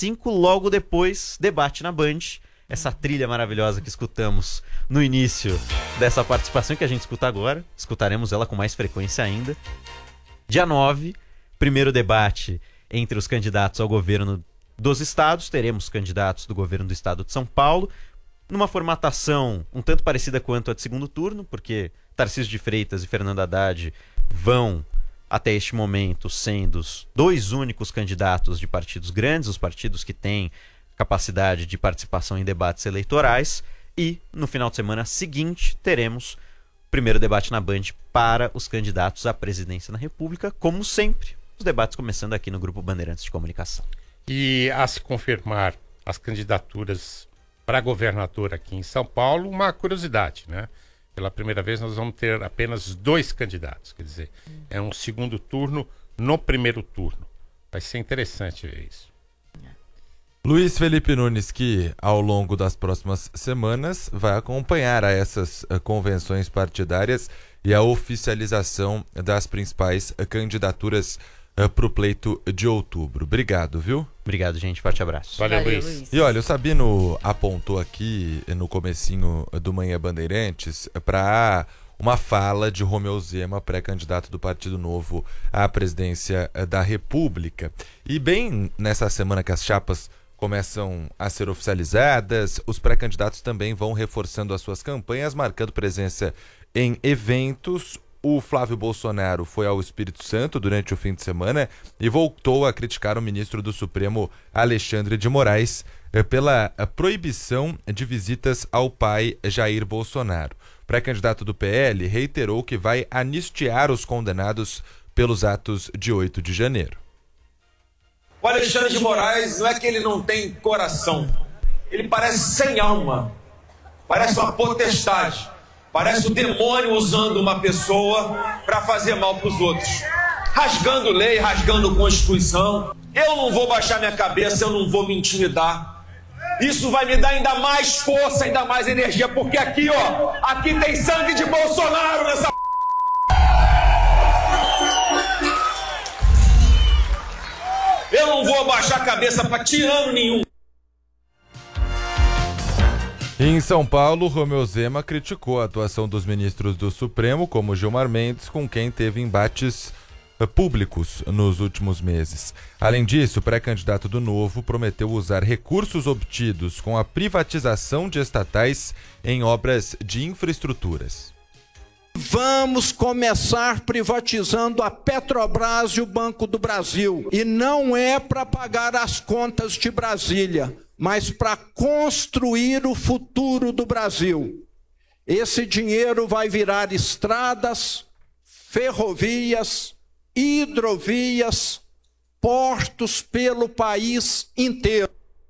5, logo depois, debate na Band. Essa trilha maravilhosa que escutamos no início dessa participação que a gente escuta agora. Escutaremos ela com mais frequência ainda. Dia 9, primeiro debate entre os candidatos ao governo dos estados. Teremos candidatos do governo do estado de São Paulo, numa formatação um tanto parecida quanto a de segundo turno, porque Tarcísio de Freitas e Fernando Haddad vão, até este momento, sendo os 2 únicos candidatos de partidos grandes, os partidos que têm capacidade de participação em debates eleitorais. E no final de semana seguinte teremos o primeiro debate na Band para os candidatos à presidência da República, como sempre, os debates começando aqui no Grupo Bandeirantes de Comunicação. E a se confirmar as candidaturas para governador aqui em São Paulo, uma curiosidade, né? Pela primeira vez nós vamos ter apenas 2 candidatos, quer dizer, é um segundo turno no primeiro turno. Vai ser interessante ver isso. Luiz Felipe Nunes, que ao longo das próximas semanas vai acompanhar a essas convenções partidárias e a oficialização das principais candidaturas para o pleito de outubro. Obrigado, viu? Obrigado, gente. Forte abraço. Valeu, Luiz. E olha, o Sabino apontou aqui no comecinho do Manhã Bandeirantes para uma fala de Romeu Zema, pré-candidato do Partido Novo à presidência da República. E bem nessa semana que as chapas começam a ser oficializadas, os pré-candidatos também vão reforçando as suas campanhas, marcando presença em eventos. O Flávio Bolsonaro foi ao Espírito Santo durante o fim de semana e voltou a criticar o ministro do Supremo, Alexandre de Moraes, pela proibição de visitas ao pai Jair Bolsonaro. O pré-candidato do PL reiterou que vai anistiar os condenados pelos atos de 8 de janeiro. O Alexandre de Moraes não é que ele não tem coração, ele parece sem alma, parece uma potestade, parece o demônio usando uma pessoa para fazer mal para os outros, rasgando lei, rasgando Constituição. Eu não vou baixar minha cabeça, eu não vou me intimidar. Isso vai me dar ainda mais força, ainda mais energia, porque aqui, ó, aqui tem sangue de Bolsonaro nessa. Eu não vou abaixar a cabeça para tirano nenhum. Em São Paulo, Romeu Zema criticou a atuação dos ministros do Supremo, como Gilmar Mendes, com quem teve embates públicos nos últimos meses. Além disso, o pré-candidato do Novo prometeu usar recursos obtidos com a privatização de estatais em obras de infraestruturas. Vamos começar privatizando a Petrobras e o Banco do Brasil. E não é para pagar as contas de Brasília, mas para construir o futuro do Brasil. Esse dinheiro vai virar estradas, ferrovias, hidrovias, portos pelo país inteiro.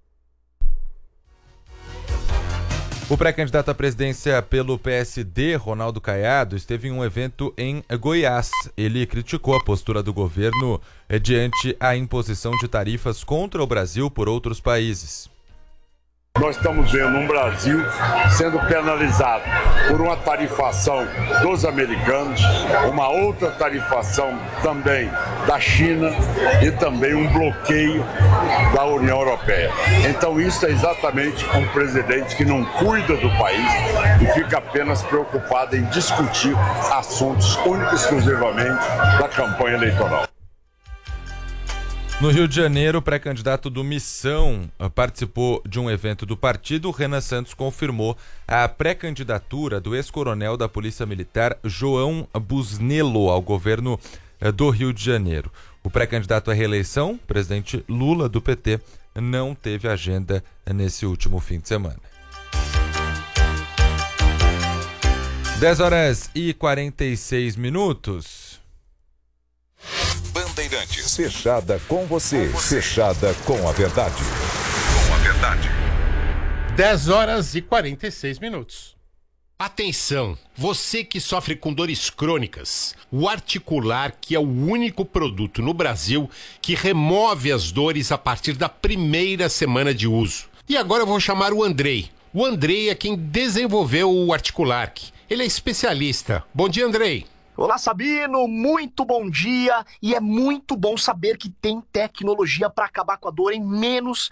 O pré-candidato à presidência pelo PSD, Ronaldo Caiado, esteve em um evento em Goiás. Ele criticou a postura do governo diante a imposição de tarifas contra o Brasil por outros países. Nós estamos vendo um Brasil sendo penalizado por uma tarifação dos americanos, uma outra tarifação também da China e também um bloqueio da União Europeia. Então isso é exatamente um presidente que não cuida do país e fica apenas preocupado em discutir assuntos únicos e exclusivamente da campanha eleitoral. No Rio de Janeiro, o pré-candidato do Missão participou de um evento do partido. Renan Santos confirmou a pré-candidatura do ex-coronel da Polícia Militar, João Busnello, ao governo do Rio de Janeiro. O pré-candidato à reeleição, presidente Lula, do PT, não teve agenda nesse último fim de semana. 10h46. Bandeirantes. Fechada com você. Fechada com a verdade. Com a verdade. 10h46. Atenção, você que sofre com dores crônicas, o Articular, que é o único produto no Brasil que remove as dores a partir da primeira semana de uso. E agora eu vou chamar o Andrei. O Andrei é quem desenvolveu o Articular. Ele é especialista. Bom dia, Andrei. Olá, Sabino, muito bom dia, e é muito bom saber que tem tecnologia para acabar com a dor em menos